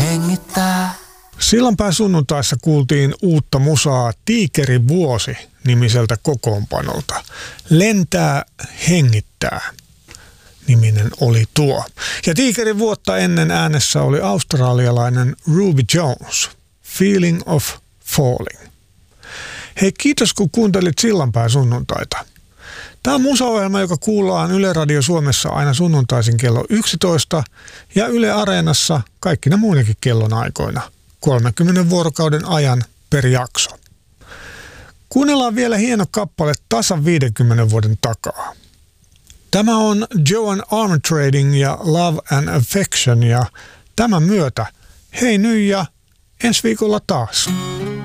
hengittää. Sillanpään sunnuntaissa kuultiin uutta musaa Tiikerin vuosi -nimiseltä kokoonpanolta. Lentää, hengittää -niminen oli tuo. Ja Tiikerin vuotta ennen äänessä oli australialainen Ruby Jones, Feeling of Falling. Hei, kiitos kun kuuntelit Sillanpään sunnuntaita. Tämä on musaohjelma, joka kuullaan Yle Radio Suomessa aina sunnuntaisin kello 11 ja Yle Areenassa kaikkina muinakin kellonaikoina 30 vuorokauden ajan per jakso. Kuunnellaan vielä hieno kappale tasan 50 vuoden takaa. Tämä on Joan Armatrading ja Love and Affection ja tämän myötä hei nyt ja ensi viikolla taas.